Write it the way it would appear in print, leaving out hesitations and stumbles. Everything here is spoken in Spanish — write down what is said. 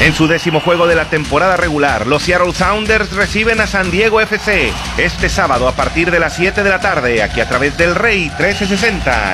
En su 10º juego de la temporada regular, los Seattle Sounders reciben a San Diego FC este sábado a partir de las 7 de la tarde, aquí a través del Rey 1360.